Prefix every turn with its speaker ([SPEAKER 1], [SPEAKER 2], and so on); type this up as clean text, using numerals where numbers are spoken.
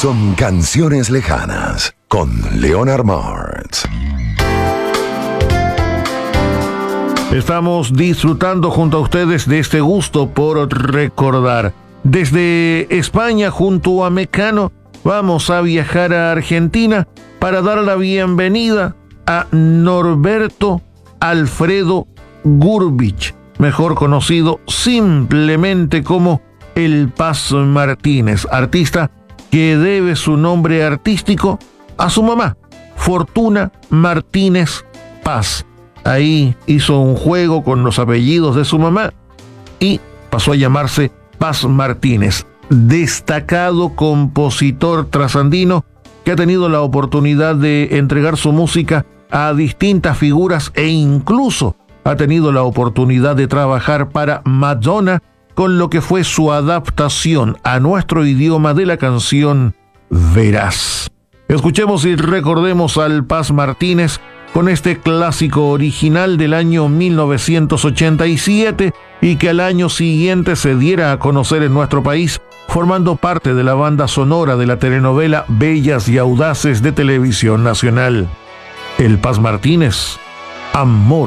[SPEAKER 1] son canciones lejanas con Leonard Martz.
[SPEAKER 2] Estamos disfrutando junto a ustedes de este gusto por recordar. Desde España junto a Mecano vamos a viajar a Argentina para dar la bienvenida a Norberto Alfredo Gurvich, mejor conocido simplemente como El Paz Martínez, artista que debe su nombre artístico a su mamá, Fortuna Martínez Paz. Ahí hizo un juego con los apellidos de su mamá y pasó a llamarse Paz Martínez, destacado compositor trasandino que ha tenido la oportunidad de entregar su música a distintas figuras e incluso ha tenido la oportunidad de trabajar para Madonna con lo que fue su adaptación a nuestro idioma de la canción Verás. Escuchemos y recordemos al Paz Martínez con este clásico original del año 1987 y que al año siguiente se diera a conocer en nuestro país, formando parte de la banda sonora de la telenovela Bellas y Audaces de Televisión Nacional. El Paz Martínez, Amor.